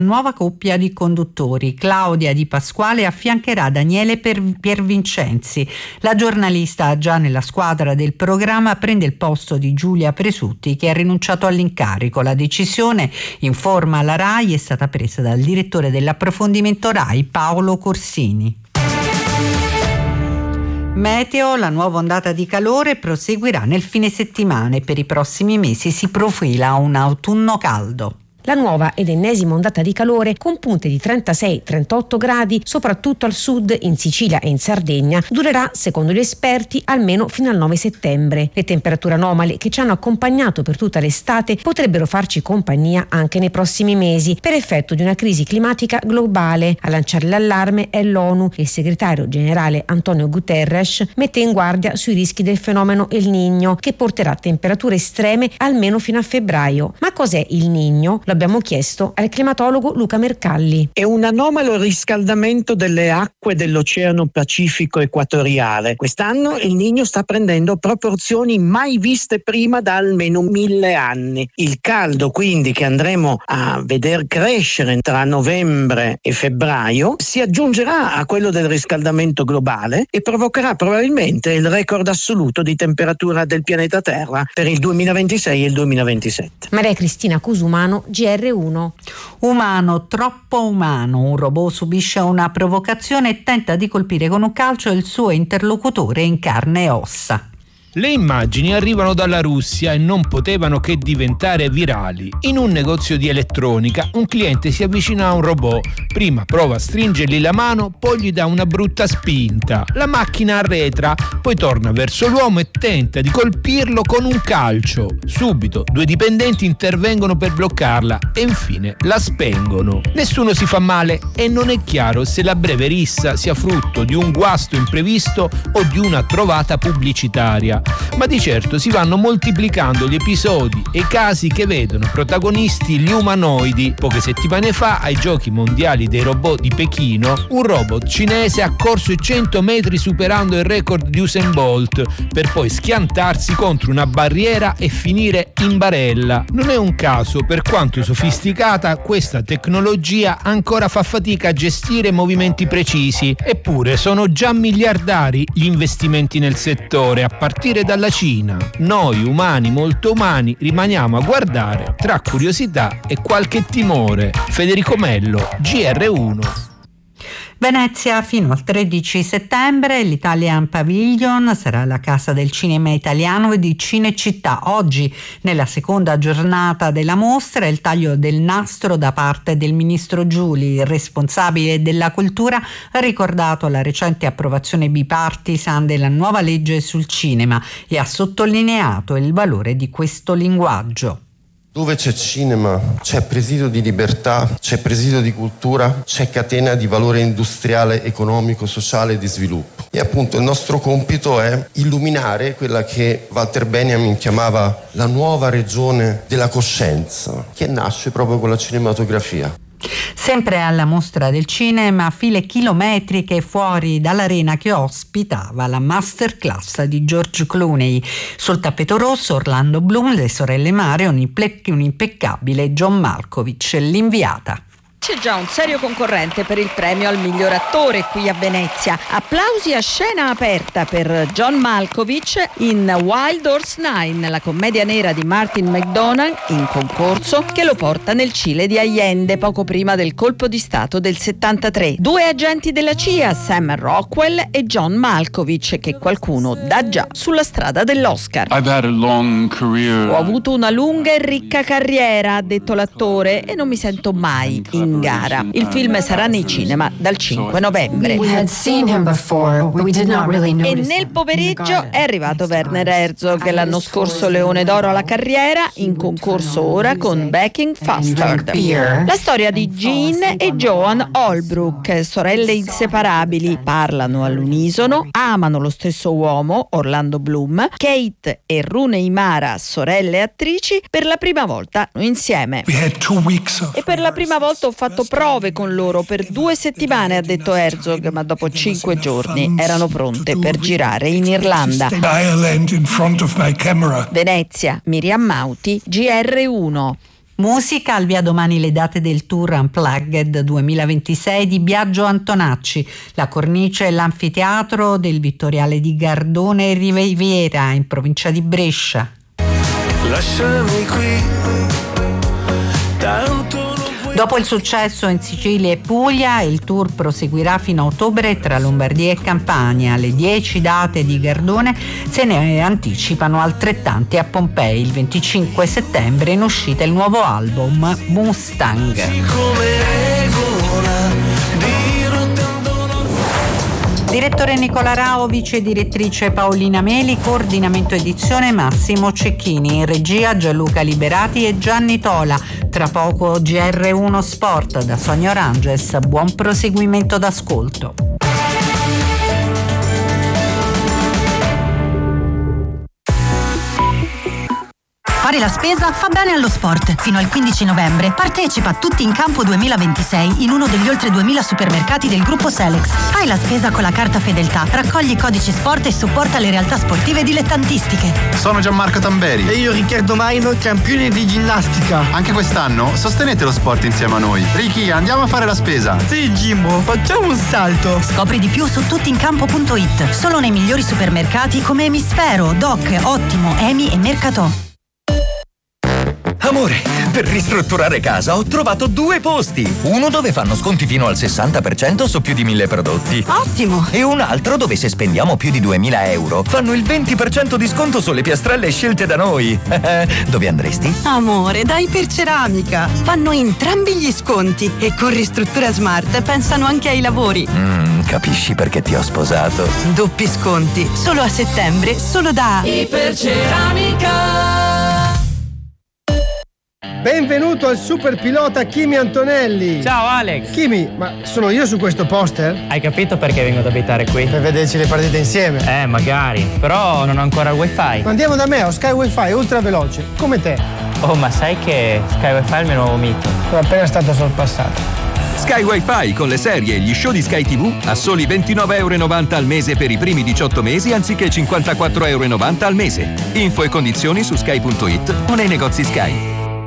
Nuova coppia di conduttori. Claudia Di Pasquale affiancherà Daniele Piervincenzi. La giornalista già nella squadra del programma prende il posto di Giulia Presutti, che ha rinunciato all'incarico. La decisione, informa la RAI, è stata presa dal direttore dell'approfondimento RAI Paolo Corsini. Meteo, la nuova ondata di calore proseguirà nel fine settimana e per i prossimi mesi si profila un autunno caldo. La nuova ed ennesima ondata di calore, con punte di 36-38 gradi, soprattutto al sud, in Sicilia e in Sardegna, durerà, secondo gli esperti, almeno fino al 9 settembre. Le temperature anomale che ci hanno accompagnato per tutta l'estate potrebbero farci compagnia anche nei prossimi mesi, per effetto di una crisi climatica globale. A lanciare l'allarme è l'ONU. Il segretario generale Antonio Guterres mette in guardia sui rischi del fenomeno El Niño, che porterà temperature estreme almeno fino a febbraio. Ma cos'è il Niño? L'abbiamo chiesto al climatologo Luca Mercalli. È un anomalo riscaldamento delle acque dell'Oceano Pacifico equatoriale. Quest'anno il Niño sta prendendo proporzioni mai viste prima da almeno 1000 anni. Il caldo, quindi, che andremo a veder crescere tra novembre e febbraio si aggiungerà a quello del riscaldamento globale e provocherà probabilmente il record assoluto di temperatura del pianeta Terra per il 2026 e il 2027. Maria Cristina Cusumano, GR1. Umano, troppo umano. Un robot subisce una provocazione e tenta di colpire con un calcio il suo interlocutore in carne e ossa. Le immagini arrivano dalla Russia e non potevano che diventare virali. In un negozio di elettronica un cliente si avvicina a un robot, prima prova a stringergli la mano, poi gli dà una brutta spinta. La macchina arretra, poi torna verso l'uomo e tenta di colpirlo con un calcio. Subito 2 dipendenti intervengono per bloccarla e infine la spengono. Nessuno si fa male e non è chiaro se la breve rissa sia frutto di un guasto imprevisto o di una trovata pubblicitaria. Ma di certo si vanno moltiplicando gli episodi e i casi che vedono protagonisti gli umanoidi. Poche settimane fa, ai Giochi Mondiali dei Robot di Pechino, un robot cinese ha corso i 100 metri superando il record di Usain Bolt, per poi schiantarsi contro una barriera e finire in barella. Non è un caso, per quanto sofisticata, questa tecnologia ancora fa fatica a gestire movimenti precisi. Eppure sono già miliardari gli investimenti nel settore, a partire dalla Cina. Noi umani, molto umani, rimaniamo a guardare tra curiosità e qualche timore. Federico Mello, GR1. Venezia fino al 13 settembre, l'Italian Pavilion sarà la casa del cinema italiano di Cinecittà. Oggi, nella seconda giornata della mostra, il taglio del nastro da parte del ministro Giuli, il responsabile della cultura, ha ricordato la recente approvazione bipartisan della nuova legge sul cinema e ha sottolineato il valore di questo linguaggio. Dove c'è cinema, c'è presidio di libertà, c'è presidio di cultura, c'è catena di valore industriale, economico, sociale e di sviluppo. E appunto il nostro compito è illuminare quella che Walter Benjamin chiamava la nuova regione della coscienza, che nasce proprio con la cinematografia. Sempre alla mostra del cinema, file chilometriche fuori dall'arena che ospitava la masterclass di George Clooney. Sul tappeto rosso Orlando Bloom, le sorelle Mare, un impeccabile John Malkovich, l'inviata. C'è già un serio concorrente per il premio al miglior attore qui a Venezia. Applausi a scena aperta per John Malkovich in Wild Horse 9, la commedia nera di Martin McDonagh in concorso, che lo porta nel Cile di Allende poco prima del colpo di stato del 73. 2 agenti della CIA, Sam Rockwell e John Malkovich, che qualcuno dà già sulla strada dell'Oscar. Ho avuto una lunga e ricca carriera, ha detto l'attore, e non mi sento mai in gara. Il film sarà nei cinema dal 5 novembre. E nel pomeriggio è arrivato Werner Herzog, l'anno scorso Leone d'Oro alla carriera, in concorso ora con Backing Fastard. La storia di Jean e Joan Holbrook, sorelle inseparabili, parlano all'unisono, amano lo stesso uomo, Orlando Bloom. Kate e Rooney Mara, sorelle attrici, per la prima volta insieme. E per la prima volta ho fatto prove con loro per 2 settimane, ha detto Herzog, ma dopo 5 giorni erano pronte per girare in Irlanda. Venezia, Miriam Mauti, GR1. Musica, al via domani le date del tour Unplugged 2026 di Biagio Antonacci, la cornice e l'anfiteatro del Vittoriale di Gardone e Riviera in provincia di Brescia. Lasciami qui, tanto. Dopo il successo in Sicilia e Puglia, il tour proseguirà fino a ottobre tra Lombardia e Campania. Le 10 date di Gardone se ne anticipano altrettanti a Pompei. Il 25 settembre in uscita il nuovo album Mustang. Direttore Nicola Rao, vice direttrice Paolina Meli, coordinamento edizione Massimo Cecchini, in regia Gianluca Liberati e Gianni Tola. Tra poco GR1 Sport da Sonia Oranges. Buon proseguimento d'ascolto. Fare la spesa fa bene allo sport. Fino al 15 novembre partecipa a Tutti in Campo 2026 in uno degli oltre 2000 supermercati del gruppo Selex. Fai la spesa con la carta Fedeltà, raccogli i codici sport e supporta le realtà sportive dilettantistiche. Sono Gianmarco Tamberi. E io Riccardo Maino, campione di ginnastica. Anche quest'anno sostenete lo sport insieme a noi. Ricky, andiamo a fare la spesa. Sì, Jimbo, facciamo un salto. Scopri di più su tuttincampo.it. Solo nei migliori supermercati come Emisfero, Doc, Ottimo, Emi e Mercatò. Amore, per ristrutturare casa ho trovato 2 posti. Uno dove fanno sconti fino al 60% su più di 1000 prodotti. Ottimo! E un altro dove se spendiamo più di 2000 euro fanno il 20% di sconto sulle piastrelle scelte da noi. Dove andresti? Amore, da Iperceramica. Fanno entrambi gli sconti e con Ristruttura Smart pensano anche ai lavori. Capisci perché ti ho sposato. Doppi sconti, solo a settembre, solo da Iperceramica. Benvenuto al super pilota Kimi Antonelli. Ciao Alex. Kimi, ma sono io su questo poster? Hai capito perché vengo ad abitare qui? Per vederci le partite insieme. Magari, però non ho ancora il wifi. Ma andiamo da me, ho Sky Wi-Fi ultra veloce, come te. Oh, ma sai che Sky Wi-Fi è il mio nuovo mito? Sono appena stato sorpassato. Sky Wi-Fi con le serie e gli show di Sky TV a soli €29,90 al mese per i primi 18 mesi anziché €54,90 al mese. Info e condizioni su sky.it o nei negozi Sky.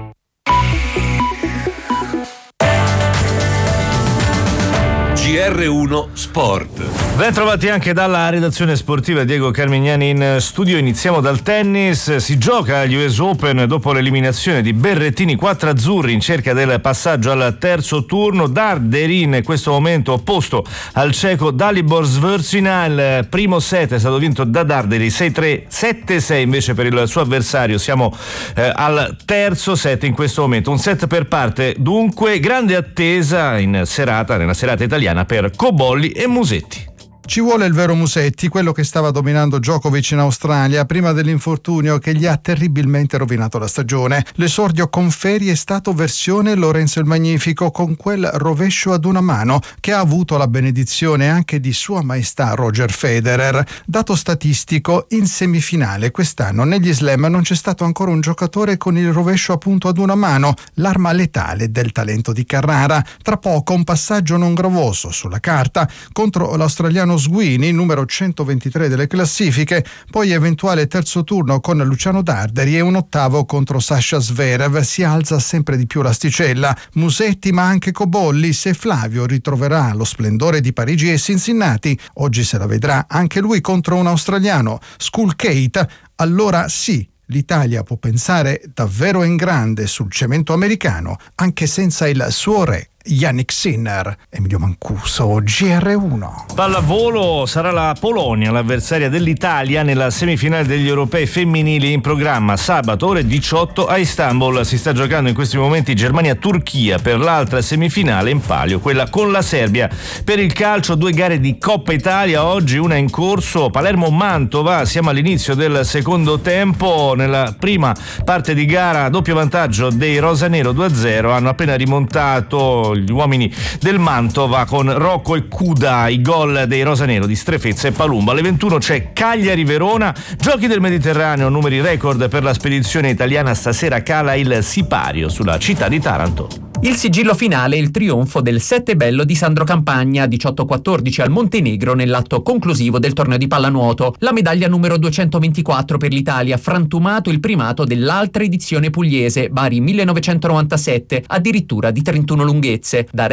GR1 Sport. Ben trovati anche dalla redazione sportiva, Diego Carmignani in studio. Iniziamo dal tennis. Si gioca agli US Open dopo l'eliminazione di Berrettini, 4 azzurri in cerca del passaggio al terzo turno. Darderi in questo momento opposto al ceco Dalibor Svrzina. Il primo set è stato vinto da Darderi 6-3, 7-6 invece per il suo avversario. Siamo al terzo set in questo momento, un set per parte. Dunque grande attesa nella serata italiana per Cobolli e Musetti. Ci vuole il vero Musetti, quello che stava dominando Djokovic in Australia prima dell'infortunio che gli ha terribilmente rovinato la stagione. L'esordio con Feri è stato versione Lorenzo il Magnifico, con quel rovescio ad una mano che ha avuto la benedizione anche di Sua Maestà Roger Federer. Dato statistico, in semifinale quest'anno negli slam non c'è stato ancora un giocatore con il rovescio appunto ad una mano, l'arma letale del talento di Carrara. Tra poco un passaggio non gravoso sulla carta contro l'australiano Sguini, numero 123 delle classifiche, poi eventuale terzo turno con Luciano Darderi e un ottavo contro Sasha Zverev. Si alza sempre di più l'asticella. Musetti ma anche Cobolli, se Flavio ritroverà lo splendore di Parigi e Cincinnati, oggi se la vedrà anche lui contro un australiano, Skull Kate, allora sì, l'Italia può pensare davvero in grande sul cemento americano, anche senza il suo re Yannick Sinner. Emilio Mancuso, GR1. Pallavolo, sarà la Polonia l'avversaria dell'Italia nella semifinale degli europei femminili in programma sabato ore 18 a Istanbul. Si sta giocando in questi momenti Germania-Turchia per l'altra semifinale in palio, quella con la Serbia. Per il calcio 2 gare di Coppa Italia, oggi una in corso, Palermo-Mantova. Siamo all'inizio del secondo tempo. Nella prima parte di gara doppio vantaggio dei rosanero 2-0, hanno appena rimontato gli uomini del Mantova con Rocco e Cuda. I gol dei rosanero di Strefezza e Palumba. Alle 21 c'è Cagliari-Verona, giochi del Mediterraneo, numeri record per la spedizione italiana. Stasera cala il sipario sulla città di Taranto. Il sigillo finale è il trionfo del 7 bello di Sandro Campagna, 18-14 al Montenegro nell'atto conclusivo del torneo di pallanuoto. La medaglia numero 224 per l'Italia, frantumato il primato dell'altra edizione pugliese, Bari 1997, addirittura di 31 lunghezze. Da